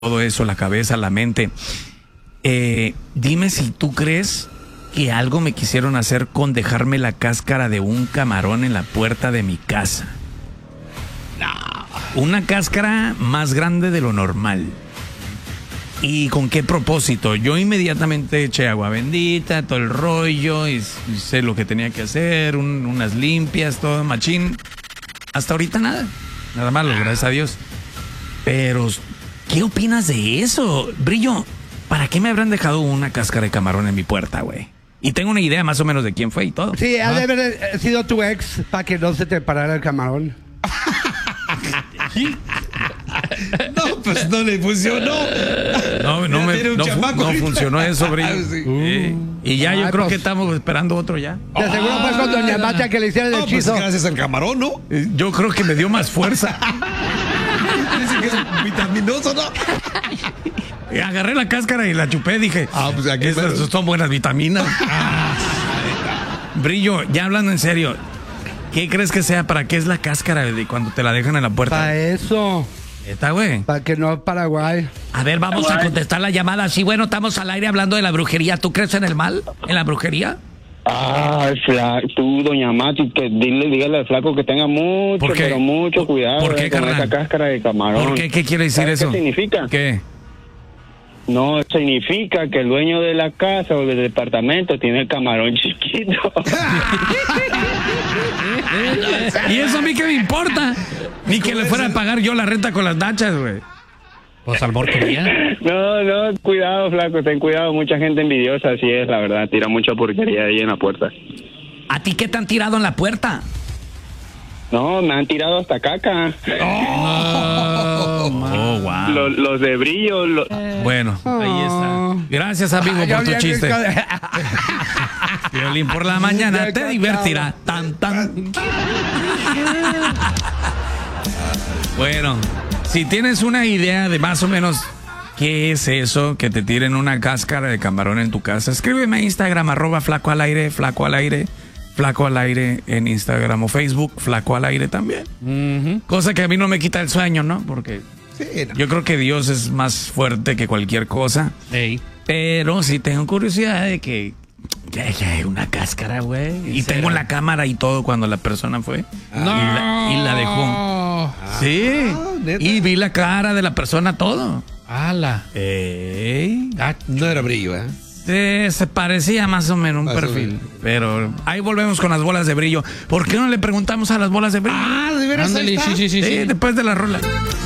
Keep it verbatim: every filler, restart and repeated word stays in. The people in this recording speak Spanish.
todo eso, la cabeza, la mente. Eh, dime si tú crees que algo me quisieron hacer con dejarme la cáscara de un camarón en la puerta de mi casa. No. Una cáscara más grande de lo normal. ¿Y con qué propósito? Yo inmediatamente eché agua bendita, todo el rollo, y hice lo que tenía que hacer, un, unas limpias, todo machín. Hasta ahorita nada, nada malo, gracias a Dios. Pero, ¿qué opinas de eso? Brillo, ¿para qué me habrán dejado una cáscara de camarón en mi puerta, güey? Y tengo una idea más o menos de quién fue y todo. Sí, ha de haber sido tu ex para que no se te parara el camarón. No, pues no le funcionó. No, no, me, no, fu no funcionó eso, Brillo. Sí. Eh, y ya yo Ay, creo pues, que estamos esperando otro ya. De seguro fue con doña Macha que le hicieron el no, hechizo. Pues gracias al camarón, ¿no? Eh, yo creo que me dio más fuerza. Dice que es vitaminoso, ¿no? Y agarré la cáscara y la chupé, dije. Ah, pues aquí estas pero... son buenas vitaminas. Ah. Brillo, ya hablando en serio, ¿qué crees que sea? ¿Para qué es la cáscara de cuando te la dejan en la puerta? Para eso. ¿Está, güey? Para que no Paraguay. A ver, vamos a contestar la llamada. Sí, bueno, estamos al aire hablando de la brujería. ¿Tú crees en el mal? ¿En la brujería? Ah, fla tú, doña Mati, que dile, dígale al flaco que tenga mucho, pero mucho cuidado ¿Por qué, eh, con esa cáscara de camarón. ¿Por qué? ¿Qué quiere decir eso? ¿Qué significa? ¿Qué? No, significa que el dueño de la casa o del departamento tiene el camarón chiquito. ¿Y eso a mí qué me importa? Ni que le fuera a pagar yo la renta con las nachas, güey. Pues al quería. No, no, cuidado, flaco, ten cuidado. Mucha gente envidiosa, así es, la verdad. Tira mucha porquería ahí en la puerta. ¿A ti qué te han tirado en la puerta? No, me han tirado hasta caca. Oh, oh wow. Los, los de Brillo. Los... Bueno, ahí está. Gracias, amigo, por tu chiste. Violín por la mañana te divertirá. Tan, tan. Bueno, si tienes una idea de más o menos qué es eso, que te tiren una cáscara de camarón en tu casa, escríbeme a Instagram, arroba flaco al aire, flaco al aire. Flaco al aire en Instagram o Facebook, Flaco al aire también. Uh-huh. Cosa que a mí no me quita el sueño, ¿no? Porque sí, no. Yo creo que Dios es más fuerte que cualquier cosa. Hey. Pero sí tengo curiosidad de que ya, ya hay una cáscara, güey. Y tengo la cámara y todo cuando la persona fue. No. Y, la, y la dejó. Ah, sí. No, y vi la cara de la persona, todo. ¡Hala! Ey. Ah, no era Brillo, ¿eh? Eh, se parecía más o menos un más perfil, pero ahí volvemos con las bolas de brillo. ¿Por qué no le preguntamos a las bolas de brillo? Ah, de veras. Ándale, sí, sí, sí, sí, sí, después de la rola.